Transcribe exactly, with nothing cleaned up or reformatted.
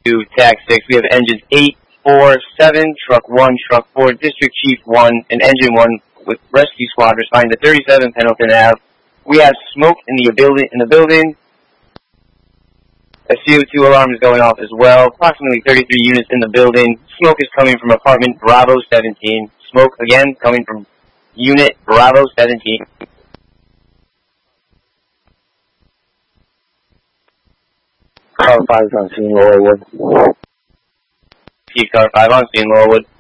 to Tag six. We have engines eight, four, seven, Truck one, Truck four, District Chief one, and Engine one with rescue squad responding to thirty-seven Pendleton Avenue. We have smoke in the building. In the building. A C O two alarm is going off as well. Approximately thirty-three units in the building. Smoke is coming from apartment Bravo seventeen. Smoke again coming from unit Bravo seventeen. Car five on scene, Laurelwood. Chief Car five on scene, Laurelwood.